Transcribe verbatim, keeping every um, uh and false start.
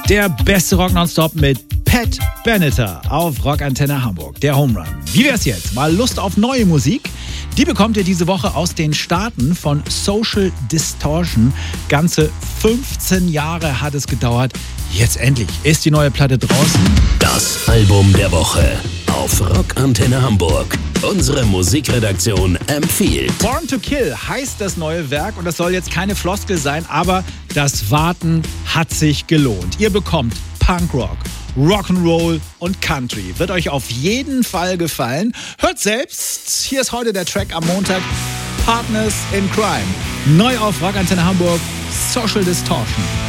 Der beste Rock nonstop mit Pat Benatar auf Rockantenne Hamburg, der Home Run. Wie wär's jetzt? Mal Lust auf neue Musik? Die bekommt ihr diese Woche aus den Staaten von Social Distortion. Ganze fünfzehn Jahre hat es gedauert. Jetzt endlich ist die neue Platte draußen. Das Album der Woche auf Rockantenne Hamburg. Unsere Musikredaktion empfiehlt. Born to Kill heißt das neue Werk und das soll jetzt keine Floskel sein, aber das Warten hat sich gelohnt. Ihr bekommt Punkrock, Rock'n'Roll und Country. Wird euch auf jeden Fall gefallen. Hört selbst. Hier ist heute der Track am Montag. Partners in Crime. Neu auf Rockantenne Hamburg. Social Distortion.